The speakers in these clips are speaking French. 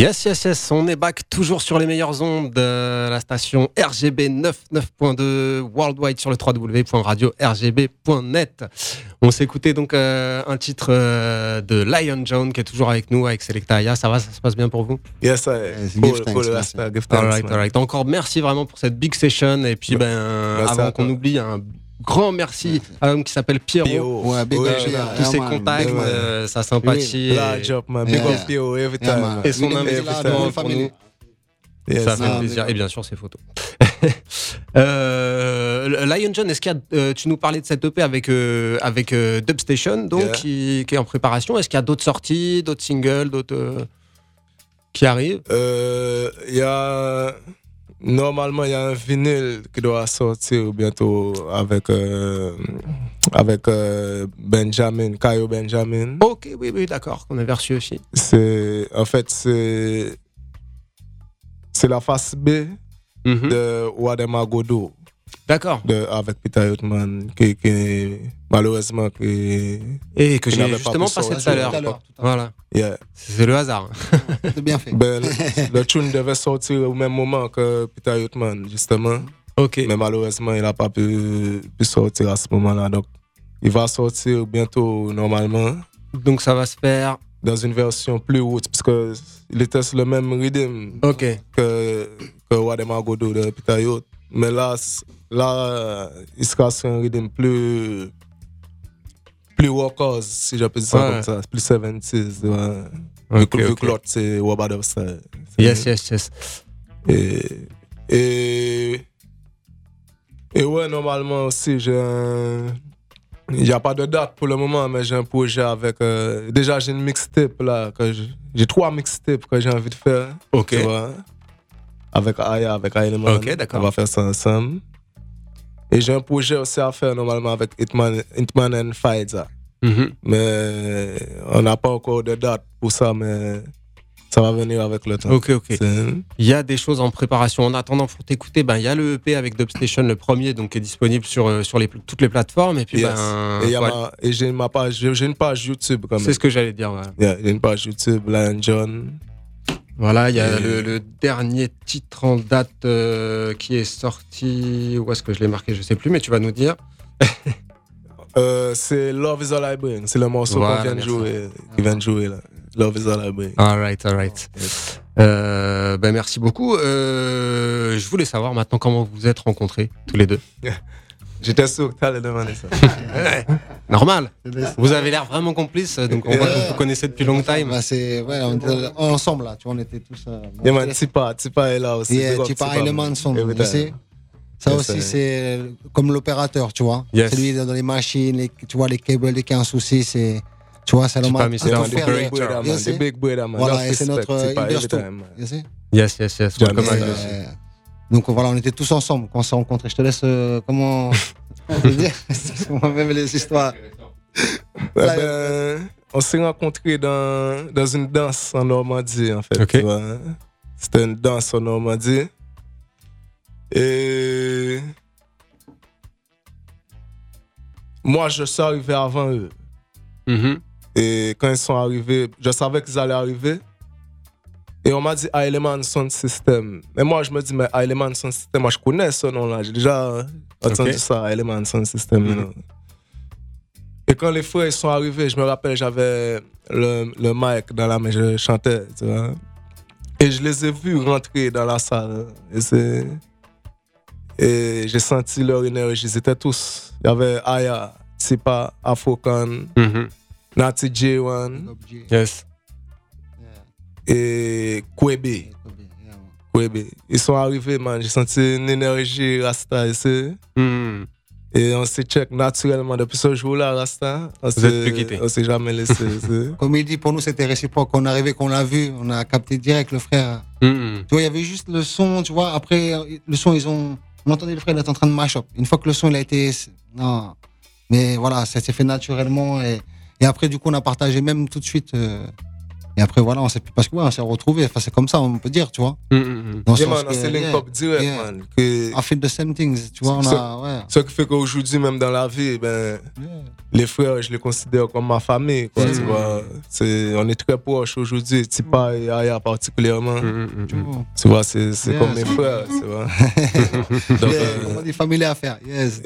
Yes, on est back toujours sur les meilleures ondes de la station RGB 99.2 worldwide sur le www.radio-rgb.net. On s'est écouté donc un titre de Lion John qui est toujours avec nous, avec Selecta. Ça va, ça se passe bien pour vous? Yes, Give thanks. Alright. Encore merci vraiment pour cette big session. Et puis avant qu'on oublie, un grand merci à un homme qui s'appelle Pierrot. Ouais, big up, Tous ses contacts, sa sympathie. Large up, man. Big up Pierrot every time. Et son investissement pour nous. Yes. Ça fait plaisir. Et bien sûr, ses photos. Lion John, est-ce qu'il y a, tu nous parlais de cette EP avec Dubstation, donc, qui est en préparation. Est-ce qu'il y a d'autres sorties, d'autres singles, d'autres qui arrivent? Normalement, il y a un vinyle qui doit sortir bientôt avec Benjamin, Kayo Benjamin. Ok, oui, d'accord, qu'on avait reçu aussi. C'est la face B de Wadema Godo. D'accord. Avec Peter Yotman, qui malheureusement et que j'ai justement passé tout à l'heure. Voilà. Yeah. C'est le hasard. C'est bien fait. Le tune devait sortir au même moment que Peter Yotman, justement. Ok. Mais malheureusement, il n'a pas pu sortir à ce moment-là. Donc, il va sortir bientôt, normalement. Donc, ça va se faire dans une version plus haute, parce que il était sur le même rythme que Wadema Godo de Peter Yot. Mais là, il sera sur un rythme plus workers, si je peux dire ça comme ça, plus 70s. Vu que l'autre, c'est Wabadov style. Yes. Et ouais, normalement aussi, il n'y a pas de date pour le moment, mais j'ai un projet avec... déjà, j'ai une mixtape là, j'ai 3 mixtapes que j'ai envie de faire. Ok. Tu vois, avec Aya, avec Aileman. Ok, d'accord. On va faire ça ensemble. Et j'ai un projet aussi à faire normalement avec Hitman and Faiza. Mais on n'a pas encore de date pour ça, mais ça va venir avec le temps. Ok. Il y a des choses en préparation. En attendant, pour t'écouter, il y a le EP avec Dubstation, le premier, donc qui est disponible sur toutes les plateformes. Et puis, et j'ai une page YouTube quand même. C'est ce que j'allais dire. Ouais. J'ai une page YouTube, Lion John. Voilà, il y a le dernier titre en date qui est sorti. Où est-ce que je l'ai marqué? Je sais plus, mais tu vas nous dire. C'est Love is All I Bring. C'est le morceau qu'on vient de jouer, qui vient de jouer là. Love is All I Bring. Alright. Yes. Merci beaucoup. Je voulais savoir maintenant comment vous vous êtes rencontrés tous les deux. J'étais sûr que tu allais demander ça. Normal. Vous avez l'air vraiment complices, donc on voit que vous connaissez depuis long time. On était ensemble là, tu vois, on était tous. Tipa est là aussi. Tipa Aileman ensemble, tu sais. Ça aussi, c'est comme l'opérateur, tu vois. Yes. C'est lui dans les machines, tu vois, les câbles, dès qu'il y a un souci, c'est. Tu vois, c'est le man. C'est le big brother, man. Voilà, et c'est notre Yes. Donc voilà, on était tous ensemble quand on s'est rencontrés. Je te laisse comment dire même les histoires. On s'est rencontrés dans une danse en Normandie, en fait. Okay. C'était une danse en Normandie. Et moi, je suis arrivé avant eux. Et quand ils sont arrivés, je savais qu'ils allaient arriver. Et on m'a dit Aileman Sound System. Mais moi, je me dis, mais Aileman Sound System, moi, je connais ce nom-là. J'ai déjà entendu ça, Aileman Sound System. You know? Et quand les frères sont arrivés, je me rappelle, j'avais le mic dans la main, je chantais, tu vois. Et je les ai vus rentrer dans la salle. Et j'ai senti leur énergie. Ils étaient tous. Il y avait Aya, Tipa, Afrocan, Nati J1. Yes. Et Kwebe. Ils sont arrivés, man. J'ai senti une énergie Rasta ici. Et on s'est check naturellement. Depuis ce jour-là, Rasta, on s'est jamais laissé. Comme il dit, pour nous, c'était réciproque. Quand on est arrivé, qu'on l'a vu, on a capté direct le frère. Tu vois, il y avait juste le son, tu vois. Après, le son, on entendait le frère, il était en train de mash up. Une fois que le son, il a été... Non. Mais voilà, ça s'est fait naturellement. Et après, du coup, on a partagé même tout de suite... Et après, voilà, on s'est parce que on s'est retrouvés. Enfin, c'est comme ça, on peut dire, tu vois. C'est link-up direct, man. I feel the same things, tu vois. Ce qui fait qu'aujourd'hui, même dans la vie, les frères, je les considère comme ma famille, quoi, tu vois. On est très proches aujourd'hui, Tipa et Aya particulièrement. Tu vois, c'est comme mes frères, tu vois. Donc, on a des familles à faire.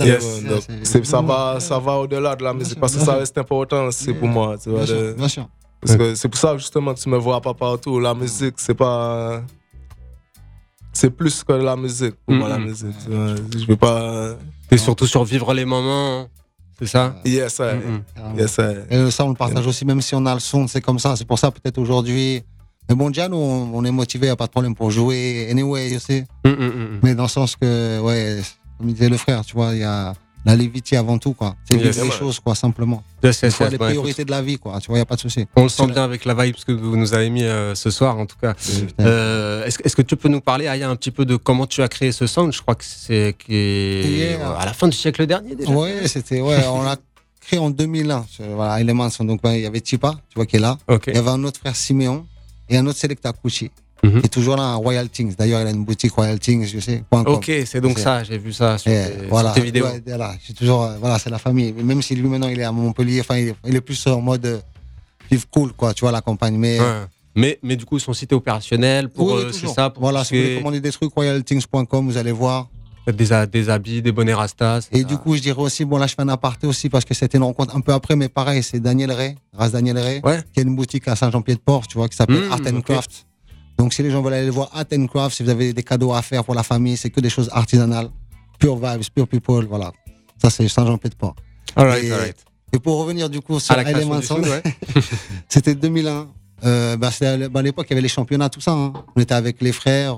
Ça va au-delà de la musique, parce que ça reste important aussi pour moi, tu vois. Bien sûr. Parce que c'est pour ça justement que tu me vois pas partout. La musique, c'est pas. C'est plus que la musique pour moi, la musique. Je veux pas. T'es surtout sur vivre les moments, c'est ça? Yes, sir. Yes, sir. Et ça, on le partage aussi, même si on a le son, c'est comme ça. C'est pour ça, peut-être aujourd'hui. Mais bon, déjà, nous, on est motivés, il n'y a pas de problème pour jouer. Anyway, je sais. Mais dans le sens que, ouais, comme disait le frère, tu vois, il y a. La levity avant tout, quoi. C'est les choses, quoi, simplement. C'est les priorités de la vie, quoi. Tu vois, il n'y a pas de souci. On le sent bien avec la vibe que vous nous avez mis ce soir, en tout cas. Est-ce que tu peux nous parler, Aya, un petit peu de comment tu as créé ce sound? Je crois que c'est à la fin du siècle dernier, déjà. Oui, on l'a créé en 2001. Voilà, Elements. Donc, il y avait Tipa, tu vois, qui est là. Okay. Il y avait un autre frère Siméon et un autre Selecta Kuchi. Qui est toujours là, Royal Things. D'ailleurs, il a une boutique Royal Things, je sais. Ok, c'est donc ça, j'ai vu ça sur tes vidéos. Voilà, j'ai toujours, voilà, c'est la famille. Même si lui, maintenant, il est à Montpellier, enfin, il est plus en mode vivre cool, quoi, tu vois, la campagne. Mais du coup, son site est opérationnel pour, c'est ça. Pour voilà, si vous voulez commander des trucs, royalthings.com, vous allez voir. Des habits, des bonnets Rastas. Et du coup, je dirais aussi, bon, là, je fais un aparté aussi parce que c'était une rencontre un peu après, mais pareil, c'est Daniel Ray, qui a une boutique à Saint-Jean-Pied-de-Port, tu vois, qui s'appelle Art & Craft. Donc, si les gens veulent aller voir Art & Craft, si vous avez des cadeaux à faire pour la famille, c'est que des choses artisanales, pure vibes, pure people, voilà. Ça, c'est Saint-Jean-Pied-de-Port. All right. Et pour revenir du coup sur Elements, c'était 2001. C'était à l'époque, il y avait les championnats, tout ça. Hein. On était avec les frères.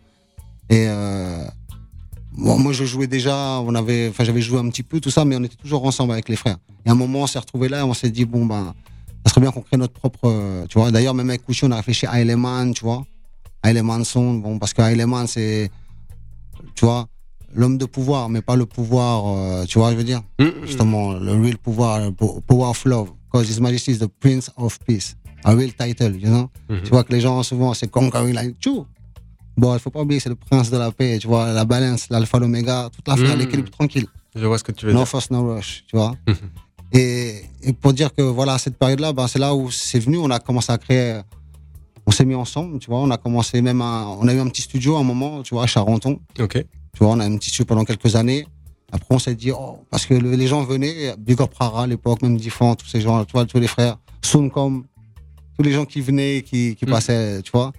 Bon, moi, je jouais déjà. J'avais joué un petit peu, tout ça, mais on était toujours ensemble avec les frères. Et à un moment, on s'est retrouvés là, on s'est dit, bon, ça serait bien qu'on crée notre propre, tu vois. D'ailleurs, même avec Kouchi, on a réfléchi à Aileman, tu vois. Aileman Son, bon, parce que Aileman, c'est, tu vois, l'homme de pouvoir, mais pas le pouvoir, tu vois, je veux dire. Justement, le real pouvoir, power of love. Because His Majesty is the Prince of Peace. A real title, you know. Tu vois que les gens, souvent, c'est conquering like, tchou. Bon, il faut pas oublier, c'est le prince de la paix, tu vois, la balance, l'alpha, l'oméga, toute l'affaire, l'équilibre tranquille. Je vois ce que tu veux dire. No force, no rush, tu vois. Et pour dire que voilà, cette période-là, c'est là où c'est venu, on a commencé à créer, on s'est mis ensemble, tu vois, on a commencé même on a eu un petit studio à un moment, tu vois, à Charenton. Ok. Tu vois, on a eu un petit studio pendant quelques années. Après, on s'est dit, parce que les gens venaient, Big Up Rara à l'époque, même Diffan, tous ces gens, tu vois, tous les frères, Suncom, tous les gens qui venaient, qui passaient, tu vois.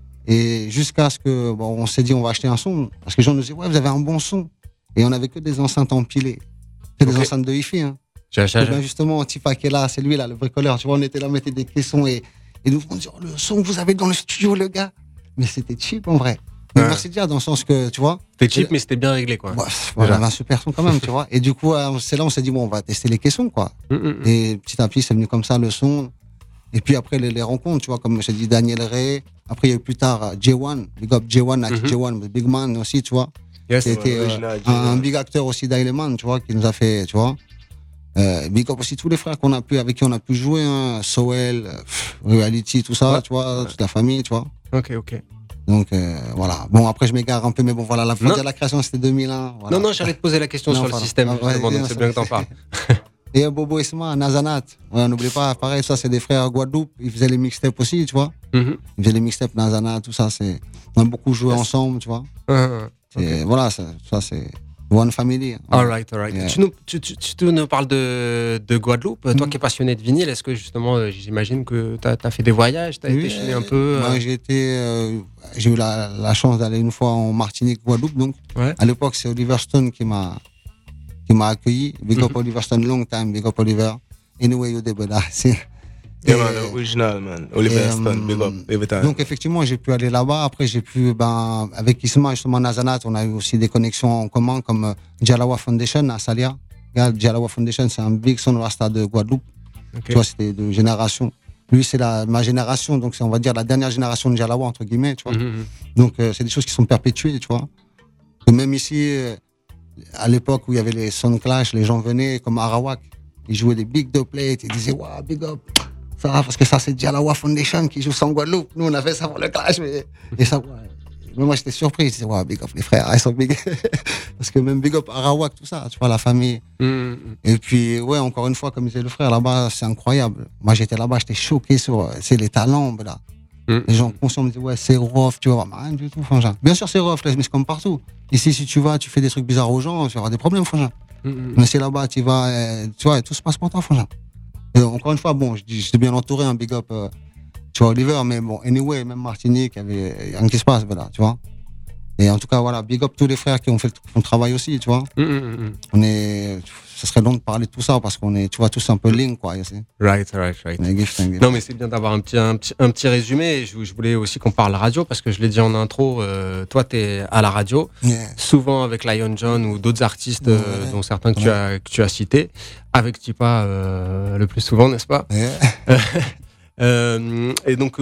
Et jusqu'à ce que, on s'est dit, on va acheter un son. Parce que les gens nous disaient, ouais, vous avez un bon son. Et on n'avait que des enceintes empilées. C'est des enceintes de hi-fi, hein. Ben justement, Tipa qui est là, c'est lui là, le bricoleur. Tu vois, on était là, on mettait des caissons et nous on dit, le son que vous avez dans le studio, le gars. Mais c'était cheap en vrai. Mais merci déjà dans le sens que, tu vois. C'était cheap, mais c'était bien réglé, quoi. J'avais un super son quand même, tu vois. Et du coup, c'est là on s'est dit, on va tester les caissons, quoi. Et petit à petit, c'est venu comme ça, le son. Et puis après, les rencontres, tu vois, comme je dit, Daniel Ray. Après, il y a eu plus tard J1, Big Up J1, J1, Big Man aussi, tu vois. Yes, qui était un big acteur aussi d'Aileman, tu vois, qui nous a fait, tu vois. Big Up aussi tous les frères avec qui on a pu jouer, hein, Soel, Reality, tout ça, tu vois, toute la famille, tu vois. Ok. Donc voilà. Bon, après je m'égare un peu, mais bon voilà, la création c'était 2001. Voilà. Non, j'allais te poser la question sur le système, justement, donc c'est bien que t'en parles. Et Bobo Isma, Nazanat, n'oubliez pas, pareil, ça c'est des frères Guadeloupe, ils faisaient les mixtapes aussi, tu vois. Ils faisaient les mixtapes Nazanat, tout ça, on a beaucoup joué ensemble, tu vois. Voilà, ça c'est One Family. All right. Yeah. Tu nous parles de Guadeloupe. Toi qui es passionné de vinyle, est-ce que justement, j'imagine que tu as fait des voyages, tu as été chiner un peu Moi, j'ai eu la chance d'aller une fois en Martinique, Guadeloupe. Donc, à l'époque, c'est Oliver Stone qui m'a accueilli. Big up Oliver Stone, long time, big up Oliver. Anyway, you did original, man. Oliver Stone, big up, every time. Donc, effectivement, j'ai pu aller là-bas. Après, j'ai pu, avec Isma, justement, Nazanat, on a eu aussi des connexions en commun, comme Jalawa Foundation à Salia. Regarde, Jalawa Foundation, c'est un big son rasta de Guadeloupe. Tu vois, c'était de génération. Lui, c'est ma génération, donc c'est, on va dire, la dernière génération de Jalawa, entre guillemets, tu vois. Donc, c'est des choses qui sont perpétuées, tu vois. Et même ici, à l'époque où il y avait les Sound Clash, les gens venaient, comme Arawak, ils jouaient des big dubplates, ils disaient, waouh, big up. ça, parce que ça, c'est Jalawa Foundation qui joue sans Guadeloupe. Nous, on a fait ça pour le clash, et ça, mais moi, j'étais surpris. Je disais, ouais, big up les frères, ils sont big. Parce que même big up Arawak, tout ça, tu vois, la famille. Et puis, ouais, encore une fois, comme disait le frère, là-bas, c'est incroyable. Moi, j'étais là-bas, j'étais choqué sur, les talents, là. Les gens conscients me disaient, ouais, c'est rough, tu vois, rien du tout, frangin. Bien sûr, c'est rough, mais c'est comme partout. Ici, si tu vas, tu fais des trucs bizarres aux gens, tu auras des problèmes, frangin. Mais c'est là-bas, tu vas, tu vois, tout se passe pour toi, frangin. Et encore une fois, bon, j'étais bien entouré, un big up, tu vois, Oliver, mais bon, anyway, même Martinique, il y avait rien qui se passe, voilà, tu vois. Et en tout cas, voilà, big up tous les frères qui font le travail aussi, tu vois. On est, ça serait long de parler de tout ça parce qu'on est, tu vois, tous un peu ligne, quoi. Right. Non, mais c'est bien d'avoir un petit résumé. Je voulais aussi qu'on parle radio parce que je l'ai dit en intro, toi, t'es à la radio, souvent avec Lion John ou d'autres artistes, dont certains que tu as cités, avec Tipa le plus souvent, n'est-ce pas? Et donc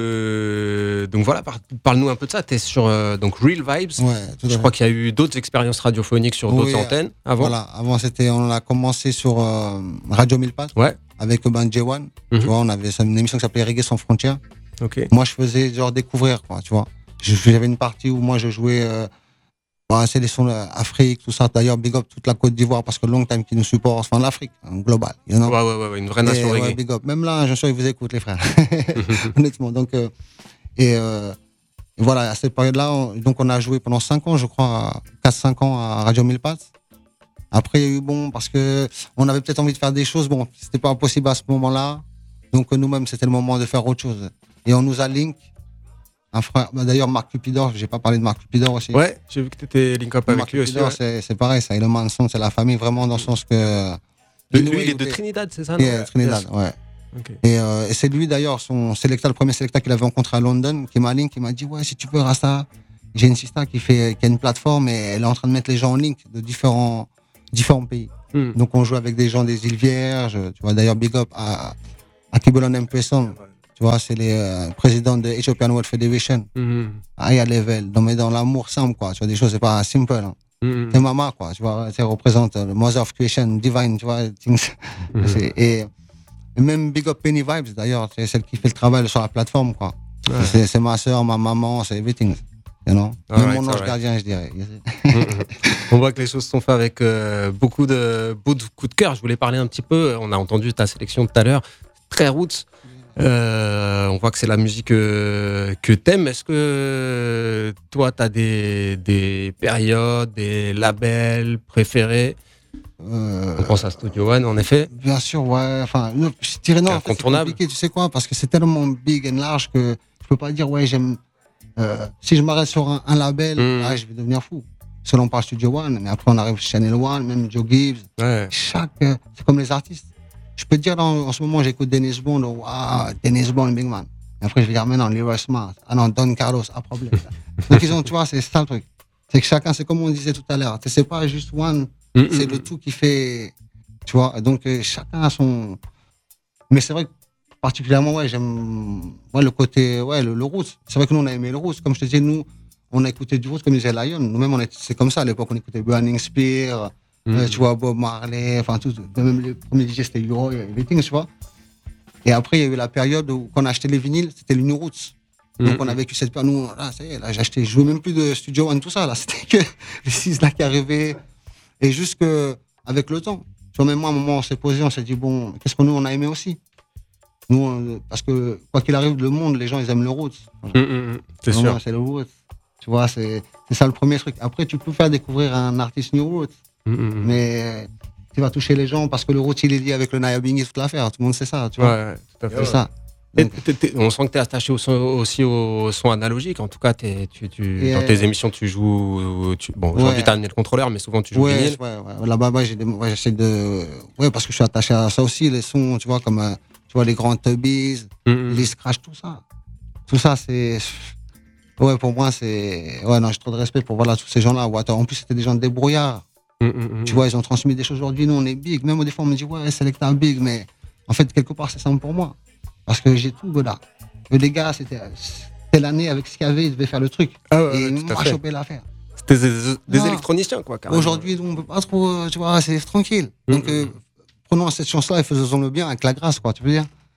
voilà, parle-nous un peu de ça. T'es sur donc Real Vibes. Je crois qu'il y a eu d'autres expériences radiophoniques sur d'autres antennes avant. Voilà, avant on a commencé sur Radio 1000 Pattes avec J1. Tu vois, on avait une émission qui s'appelait Reggae sans frontières. Moi, je faisais genre découvrir, quoi. Tu vois, j'avais une partie où moi je jouais. C'est des sons Afrique, tout ça. D'ailleurs, big up toute la Côte d'Ivoire parce que long time qui nous supporte, enfin l'Afrique, global. You know? Ouais, une vraie nation reggae. Big up. Même là, je suis sûr qu'ils vous écoutent, les frères. Honnêtement. Donc, et voilà, à cette période-là, donc on a joué pendant 5 ans, je crois, 4-5 ans à Radio 1000 Pattes. Après, il y a eu parce que on avait peut-être envie de faire des choses. Bon, c'était pas possible à ce moment-là. Donc, nous-mêmes, c'était le moment de faire autre chose. Et on nous a link. Un frère, d'ailleurs, Marc Cupidor, j'ai pas parlé de Marc Cupidor aussi. Ouais, j'ai vu que tu étais link up avec lui aussi. C'est pareil, ça, il est Manson, c'est la famille vraiment dans le sens que. Lui, il est de Trinidad, c'est ça? Trinidad, ouais. Et c'est lui d'ailleurs, le premier sélecteur qu'il avait rencontré à London, qui m'a link, qui m'a dit, ouais, si tu veux, Rasta, j'ai une sista qui a une plateforme et elle est en train de mettre les gens en link de différents pays. Donc on joue avec des gens des îles Vierges, tu vois, d'ailleurs, big up à Kibolon Impression. Tu vois, c'est les présidents de Ethiopian World Federation, à high level, dans l'amour simple, quoi. Tu vois, des choses, c'est pas simple. Hein. C'est maman, quoi. Tu vois, ça représente le Mother of Creation, Divine, tu vois, things. Et même Big Up Penny Vibes, d'ailleurs, c'est celle qui fait le travail sur la plateforme, quoi. C'est ma soeur, ma maman, c'est everything. You know? Même mon ange gardien, je dirais. On voit que les choses sont faites avec beaucoup de cœur. Je voulais parler un petit peu, on a entendu ta sélection tout à l'heure, très roots. On voit que c'est la musique que t'aimes. Est-ce que toi, t'as des périodes, des labels préférés? On pense à Studio One, en effet. Bien sûr, ouais. Enfin, je dirais non. Incontournable. C'est compliqué, tu sais quoi? Parce que c'est tellement big and large que je peux pas dire, ouais, j'aime. Si je m'arrête sur un label, je vais devenir fou. Selon par Studio One, mais après on arrive chez Channel One, même Joe Gibbs. C'est comme les artistes. Je peux te dire, en ce moment, j'écoute Dennis Bond, Dennis Bond, Big Man. Et après, je vais dire, maintenant, Leroy Smart. Ah non, Don Carlos, à problème. Donc, ils ont, tu vois, c'est ça le truc. C'est que chacun, c'est comme on disait tout à l'heure. C'est pas juste one, c'est le tout qui fait, tu vois. Donc, chacun a son. Mais c'est vrai que, particulièrement, ouais, j'aime le côté, le roots. C'est vrai que nous, on a aimé le roots. Comme je te disais, nous, on a écouté du roots, comme disait Lion. Nous-mêmes, c'est comme ça à l'époque, on écoutait Burning Spear. Tu vois, Bob Marley, enfin tout, même les premiers DJ c'était Euro, everything, tu vois. Et après, il y a eu la période où, quand on achetait les vinyles, c'était le New Roots. Donc on a vécu cette période, nous, là, ça y est, là, j'ai acheté, je jouais même plus de Studio One, tout ça, là, c'était que les 6 là qui arrivaient. Et juste que, avec le temps, tu vois, même moi, à un moment, on s'est posé, on s'est dit, bon, qu'est-ce que nous, on a aimé aussi? Nous, parce que, quoi qu'il arrive, le monde, les gens, ils aiment le Roots. C'est sûr. C'est le Roots. Tu vois, c'est ça le premier truc. Après, tu peux faire découvrir un artiste New Roots. Mais tu vas toucher les gens parce que le route il est lié avec le Nayabingi, toute l'affaire, tout le monde sait ça, tu vois. Ouais, tout à fait. C'est ça. On sent que tu es attaché aussi au son analogique. En tout cas, dans tes émissions, tu joues. Aujourd'hui, tu as amené le contrôleur, mais souvent tu joues vinyle. Là-bas, j'essaie de. Ouais, parce que je suis attaché à ça aussi, les sons, tu vois, comme tu vois, les grands tubbies, les scratch, tout ça. Tout ça, c'est. Ouais, pour moi, c'est. Ouais, non, j'ai trop de respect pour tous ces gens-là. En plus, c'était des gens débrouillards. Tu vois, ils ont transmis des choses aujourd'hui. Nous, on est big. Même des fois, on me dit, ouais, Selecta big. Mais en fait, quelque part, c'est simple pour moi. Parce que j'ai tout, là. Les gars, c'était l'année avec ce qu'il y avait, ils devaient faire le truc. Et ils m'ont chopé l'affaire. C'était des électroniciens, quoi, carrément. Aujourd'hui, on peut pas trop, tu vois, c'est tranquille. Donc, prenons cette chance-là et faisons-le bien avec la grâce, quoi, tu veux dire.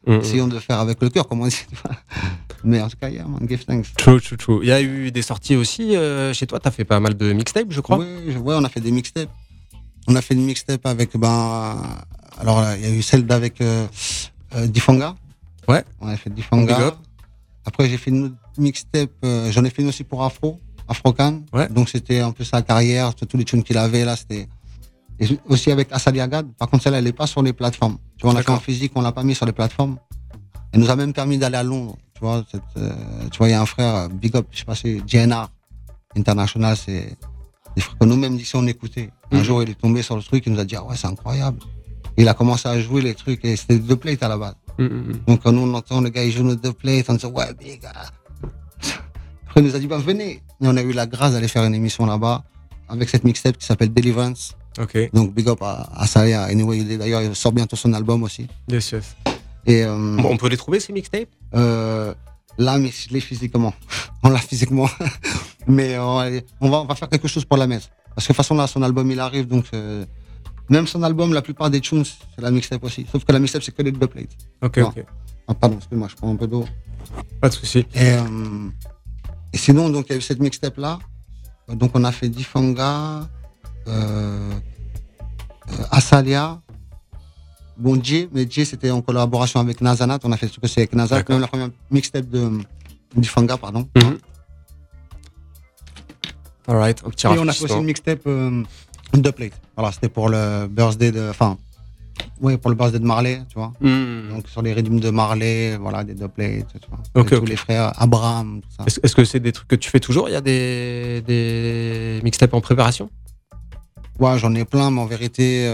Essayons de faire avec le cœur, comme on dit. Mais en tout cas, yeah, man, give thanks. True. Il y a eu des sorties aussi chez toi. T'as fait pas mal de mixtapes, je crois. Oui, on a fait des mixtapes. On a fait une mixtape avec, alors il y a eu celle d'avec Difanga. Ouais. On a fait Difanga. Après, j'ai fait une autre mixtape. J'en ai fait une aussi pour Afrocan. Ouais. Donc c'était un peu sa carrière, tous les tunes qu'il avait là. C'était et aussi avec Asali Agad. Par contre, celle-là, elle n'est pas sur les plateformes. Tu vois, on l'a fait en physique, on l'a pas mis sur les plateformes. Elle nous a même permis d'aller à Londres. Tu vois, il y a un frère, Big Up, je sais pas, c'est GNR International, c'est des frères que nous-mêmes d'ici on écoutait. Un jour, il est tombé sur le truc, il nous a dit, ah ouais, c'est incroyable. Il a commencé à jouer les trucs et c'était deux plates à la base. Donc, quand nous, on entend le gars, il joue nos deux plates, on dit, ouais, big. Après, il nous a dit, venez. Et on a eu la grâce d'aller faire une émission là-bas avec cette mixtape qui s'appelle Deliverance. Ok. Donc, big up à Saya. Anyway, d'ailleurs, il sort bientôt son album aussi. Yes. Et, on peut les trouver, ces mixtapes là, mais je l'ai physiquement. On l'a physiquement. Mais on va faire quelque chose pour la mettre. Parce que de toute façon, là, son album, il arrive. Donc, même son album, la plupart des tunes, c'est la mixtape aussi. Sauf que la mixtape, c'est que les deux plates. Ok. Ah, pardon, excuse-moi, je prends un peu d'eau. Pas de souci. Et sinon, donc, il y a eu cette mixtape-là. Donc, on a fait Difanga, Asalia, bon, Jay, mais Jay, c'était en collaboration avec Nazanat. On a fait ce que c'est avec Nazanat. Même la première mixtape de Difanga, pardon. Alright, un petit Et on a fait aussi une mixtape de plate. Voilà, c'était pour le birthday pour le birthday de Marley, tu vois. Donc, sur les rythmes de Marley, voilà, des deux plates, tu vois. Tous les frères, Abraham, tout ça. Est-ce que c'est des trucs que tu fais toujours? Il y a des mixtapes en préparation? Ouais, j'en ai plein, mais en vérité,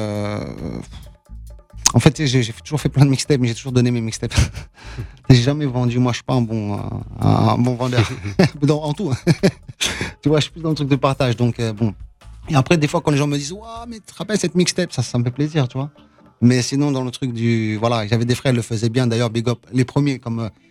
en fait, j'ai toujours fait plein de mixtapes, mais j'ai toujours donné mes mixtapes. J'ai jamais vendu. Moi, je suis pas un bon vendeur. En tout. Tu vois, je suis plus dans le truc de partage. Donc, bon. Et après, des fois, quand les gens me disent, ouais, mais tu te rappelles cette mixtape, ça me fait plaisir, tu vois. Mais sinon, dans le truc voilà, j'avais des frères, ils le faisaient bien. D'ailleurs, big up. Les premiers, comme